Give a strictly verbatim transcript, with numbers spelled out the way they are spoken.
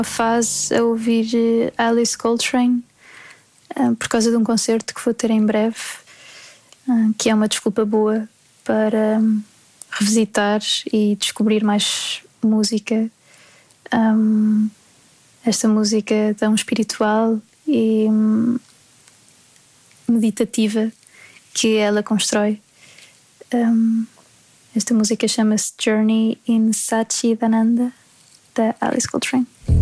fase a ouvir Alice Coltrane por causa de um concerto que vou ter em breve, que é uma desculpa boa para revisitar e descobrir mais música. Um, esta música tão espiritual e um, meditativa que ela constrói. Um, esta música chama-se Journey in Satchidananda, da Alice Coltrane.